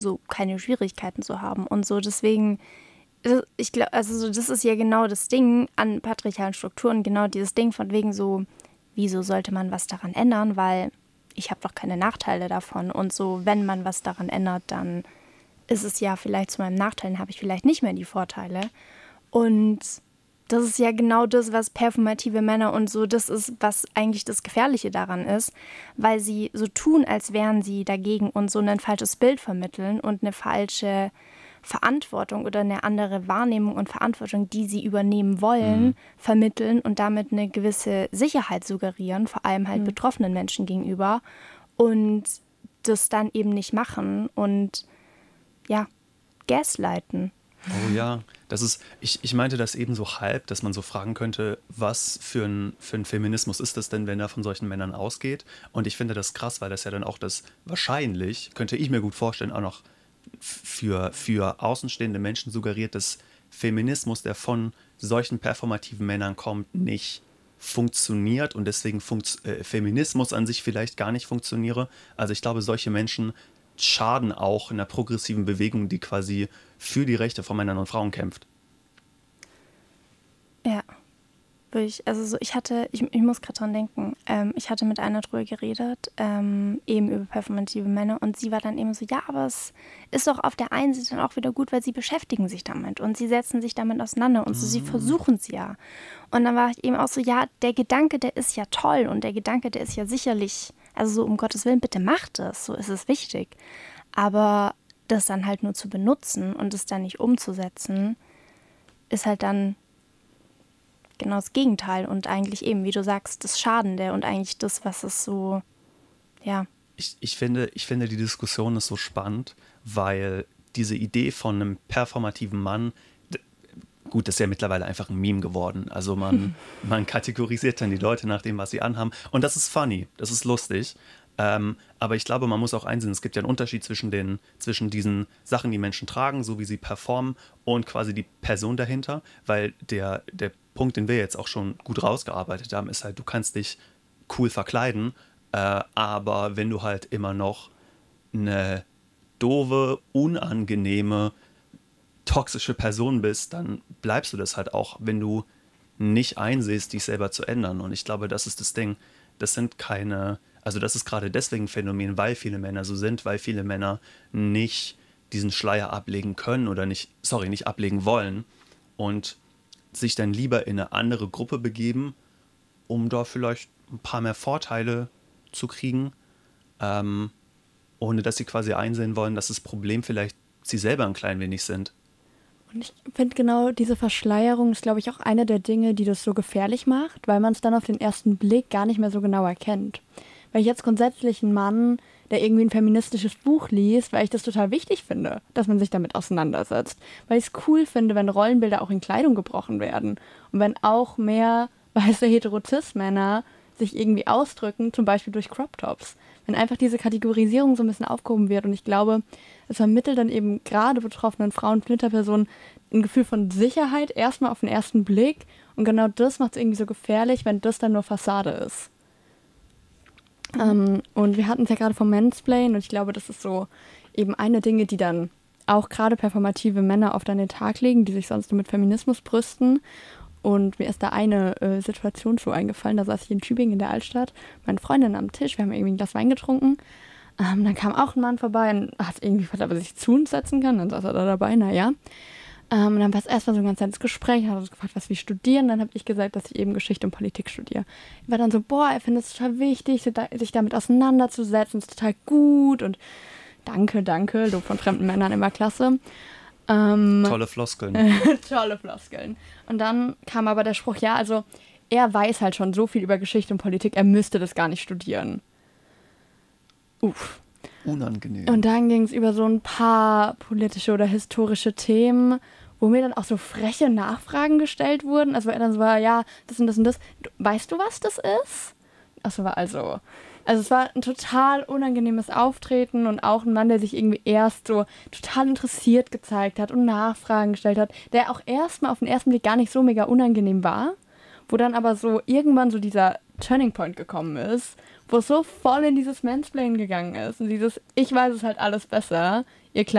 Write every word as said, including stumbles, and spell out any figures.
so keine Schwierigkeiten zu haben und so. Deswegen, ich glaube, also so, das ist ja genau das Ding an patriarchalen Strukturen, genau dieses Ding von wegen so, wieso sollte man was daran ändern, weil ich habe doch keine Nachteile davon. Und so, wenn man was daran ändert, dann ist es ja vielleicht zu meinem Nachteil, dann habe ich vielleicht nicht mehr die Vorteile. Und das ist ja genau das, was performative Männer und so, das ist, was eigentlich das Gefährliche daran ist, weil sie so tun, als wären sie dagegen und so ein falsches Bild vermitteln und eine falsche Verantwortung oder eine andere Wahrnehmung und Verantwortung, die sie übernehmen wollen, mhm. vermitteln und damit eine gewisse Sicherheit suggerieren, vor allem halt mhm. betroffenen Menschen gegenüber und das dann eben nicht machen und ja, gaslighten. Oh ja, das ist, ich, ich meinte das eben so halb, dass man so fragen könnte, was für ein, für ein Feminismus ist das denn, wenn er von solchen Männern ausgeht? Und ich finde das krass, weil das ja dann auch das wahrscheinlich, könnte ich mir gut vorstellen, auch noch für, für außenstehende Menschen suggeriert, dass Feminismus, der von solchen performativen Männern kommt, nicht funktioniert und deswegen funkt, äh, Feminismus an sich vielleicht gar nicht funktioniere. Also ich glaube, solche Menschen schaden auch in einer progressiven Bewegung, die quasi für die Rechte von Männern und Frauen kämpft. Ja, ich, also so, ich hatte, ich, ich muss gerade dran denken, ähm, ich hatte mit einer drüber geredet, ähm, eben über performative Männer und sie war dann eben so, ja, aber es ist doch auf der einen Seite dann auch wieder gut, weil sie beschäftigen sich damit und sie setzen sich damit auseinander und so, sie versuchen es ja. Und dann war ich eben auch so, ja, der Gedanke, der ist ja toll und der Gedanke, der ist ja sicherlich, also so um Gottes Willen, bitte macht es, so ist es wichtig. Aber das dann halt nur zu benutzen und es dann nicht umzusetzen, ist halt dann genau das Gegenteil und eigentlich eben, wie du sagst, das Schadende und eigentlich das, was es so, ja. Ich, ich, finde, ich finde, die Diskussion ist so spannend, weil diese Idee von einem performativen Mann, gut, das ist ja mittlerweile einfach ein Meme geworden. Also man, man kategorisiert dann die Leute nach dem, was sie anhaben. Und das ist funny, das ist lustig. Ähm, aber ich glaube, man muss auch einsehen, es gibt ja einen Unterschied zwischen, den, zwischen diesen Sachen, die Menschen tragen, so wie sie performen und quasi die Person dahinter. Weil der, der Punkt, den wir jetzt auch schon gut rausgearbeitet haben, ist halt, du kannst dich cool verkleiden, äh, aber wenn du halt immer noch eine doofe, unangenehme, toxische Person bist, dann bleibst du das halt auch, wenn du nicht einsiehst, dich selber zu ändern. Und ich glaube, das ist das Ding. Das sind keine, also das ist gerade deswegen ein Phänomen, weil viele Männer so sind, weil viele Männer nicht diesen Schleier ablegen können oder nicht, sorry, nicht ablegen wollen und sich dann lieber in eine andere Gruppe begeben, um da vielleicht ein paar mehr Vorteile zu kriegen, ähm, ohne dass sie quasi einsehen wollen, dass das Problem vielleicht sie selber ein klein wenig sind. Und ich finde genau diese Verschleierung ist, glaube ich, auch eine der Dinge, die das so gefährlich macht, weil man es dann auf den ersten Blick gar nicht mehr so genau erkennt. Weil ich jetzt grundsätzlich einen Mann, der irgendwie ein feministisches Buch liest, weil ich das total wichtig finde, dass man sich damit auseinandersetzt. Weil ich es cool finde, wenn Rollenbilder auch in Kleidung gebrochen werden. Und wenn auch mehr weiße Hetero-Cis-Männer sich irgendwie ausdrücken, zum Beispiel durch Crop-Tops. Wenn einfach diese Kategorisierung so ein bisschen aufgehoben wird. Und ich glaube, es vermittelt dann eben gerade betroffenen Frauen, Flinterpersonen ein Gefühl von Sicherheit, erstmal auf den ersten Blick. Und genau das macht es irgendwie so gefährlich, wenn das dann nur Fassade ist. Mhm. Ähm, und wir hatten es ja gerade vom Mansplain und ich glaube, das ist so eben eine Dinge, die dann auch gerade performative Männer oft an den Tag legen, die sich sonst nur mit Feminismus brüsten. Und mir ist da eine äh, Situation so eingefallen, da saß ich in Tübingen in der Altstadt, meine Freundin am Tisch, wir haben irgendwie ein Glas Wein getrunken. Ähm, dann kam auch ein Mann vorbei und hat irgendwie gefragt, ob er sich zu uns setzen kann. Dann saß er da dabei, naja. Ähm, und dann war es erstmal so ein ganz nettes Gespräch, hat uns gefragt, was wir studieren. Dann habe ich gesagt, dass ich eben Geschichte und Politik studiere. Er war dann so, boah, er findet es total wichtig, sich damit auseinanderzusetzen, ist total gut und danke, danke, Lob von fremden Männern immer klasse. Ähm, tolle Floskeln. tolle Floskeln. Und dann kam aber der Spruch, ja, also er weiß halt schon so viel über Geschichte und Politik, er müsste das gar nicht studieren. Uff. Unangenehm. Und dann ging es über so ein paar politische oder historische Themen, wo mir dann auch so freche Nachfragen gestellt wurden. Also er dann so war, ja, das und das und das. Weißt du, was das ist? Achso, war also... Also es war ein total unangenehmes Auftreten und auch ein Mann, der sich irgendwie erst so total interessiert gezeigt hat und Nachfragen gestellt hat, der auch erstmal auf den ersten Blick gar nicht so mega unangenehm war, wo dann aber so irgendwann so dieser Turning Point gekommen ist, wo es so voll in dieses Mansplain gegangen ist und dieses, ich weiß es halt alles besser,